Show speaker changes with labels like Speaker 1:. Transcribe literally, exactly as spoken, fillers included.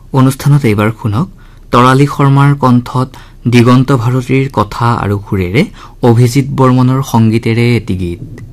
Speaker 1: অনুষ্ঠানত এইবাৰ শুনক তৰালী শৰ্মাৰ কণ্ঠত দিগন্ত ভাৰতীৰ কথা আৰু সুৰেৰে অভিজিৎ বৰ্মনৰ সংগীতেৰে এটি গীত।